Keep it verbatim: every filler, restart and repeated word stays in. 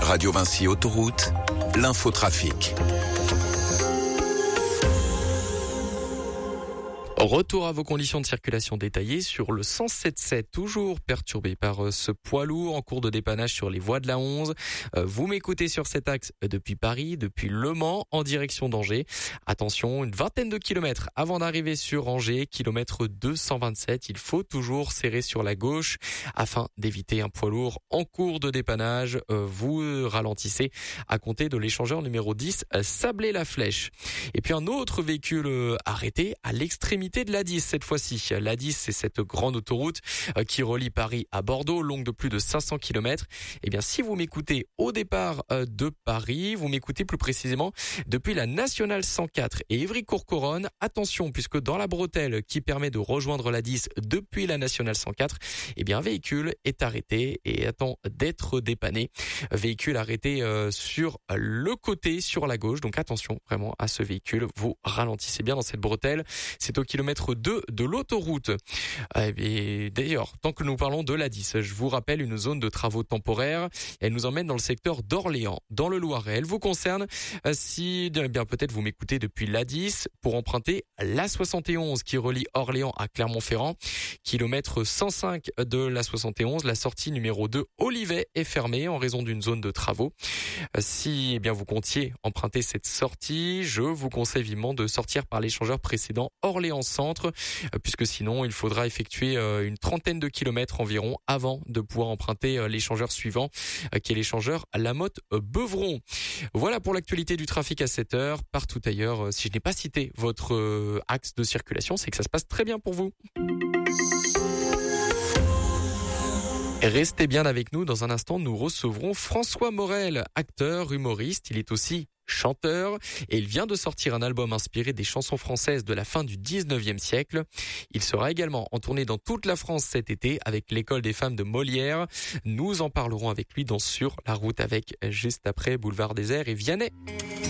Radio Vinci Autoroute, l'infotrafic. Retour à vos conditions de circulation détaillées sur le cent sept sept, toujours perturbé par ce poids lourd en cours de dépannage sur les voies de la onze. Vous m'écoutez sur cet axe depuis Paris, depuis Le Mans, en direction d'Angers. Attention, une vingtaine de kilomètres avant d'arriver sur Angers, kilomètre deux cent vingt-sept. Il faut toujours serrer sur la gauche afin d'éviter un poids lourd en cours de dépannage. Vous ralentissez à compter de l'échangeur numéro dix, Sablé-la-Flèche. Et puis un autre véhicule arrêté à l'extrémité de l'A dix cette fois-ci. L'A dix, c'est cette grande autoroute qui relie Paris à Bordeaux, longue de plus de cinq cents kilomètres. Eh bien, si vous m'écoutez au départ de Paris, vous m'écoutez plus précisément depuis la nationale cent quatre et Évry-Courcouronnes. Attention, puisque dans la bretelle qui permet de rejoindre l'A dix depuis la nationale cent quatre, eh bien, un véhicule est arrêté et attend d'être dépanné. Véhicule arrêté sur le côté, sur la gauche. Donc attention vraiment à ce véhicule. Vous ralentissez bien dans cette bretelle. C'est au kilomètre deux de l'autoroute. Et d'ailleurs, tant que nous parlons de l'A dix, je vous rappelle une zone de travaux temporaires. Elle nous emmène dans le secteur d'Orléans, dans le Loiret. Elle vous concerne si eh bien peut-être vous m'écoutez depuis l'A dix pour emprunter l'A soixante et onze qui relie Orléans à Clermont-Ferrand. Kilomètre cent cinq de l'A soixante et onze, la sortie numéro deux Olivet est fermée en raison d'une zone de travaux. Si eh bien vous comptiez emprunter cette sortie, je vous conseille vivement de sortir par l'échangeur précédent Orléans Centre, puisque sinon il faudra effectuer une trentaine de kilomètres environ avant de pouvoir emprunter l'échangeur suivant, qui est l'échangeur Lamotte-Beuvron. Voilà pour l'actualité du trafic à sept heures. Partout ailleurs, si je n'ai pas cité votre axe de circulation, c'est que ça se passe très bien pour vous. Restez bien avec nous. Dans un instant, nous recevrons François Morel, acteur, humoriste. Il est aussi chanteur et il vient de sortir un album inspiré des chansons françaises de la fin du dix-neuvième siècle. Il sera également en tournée dans toute la France cet été avec l'école des femmes de Molière. Nous en parlerons avec lui dans Sur la route avec, juste après Boulevard Désert et Vianney.